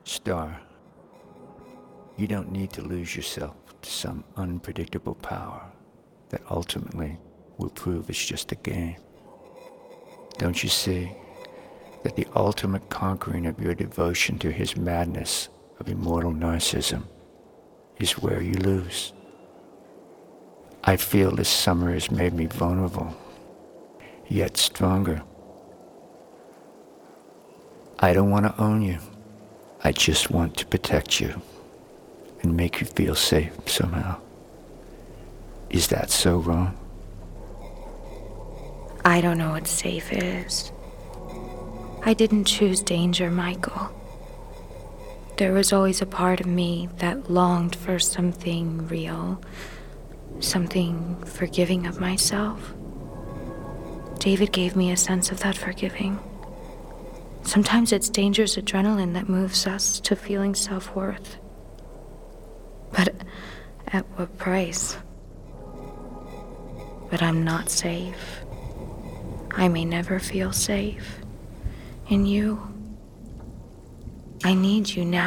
Star, you don't need to lose yourself to some unpredictable power that ultimately will prove it's just a game. Don't you see that the ultimate conquering of your devotion to his madness of immortal narcissism is where you lose? I feel this summer has made me vulnerable, yet stronger. I don't want to own you. I just want to protect you and make you feel safe somehow. Is that so wrong? I don't know what safe is. I didn't choose danger, Michael. There was always a part of me that longed for something real, something forgiving of myself. David gave me a sense of that forgiving. Sometimes it's dangerous adrenaline that moves us to feeling self-worth. But at what price? But I'm not safe. I may never feel safe. In you, I need you now.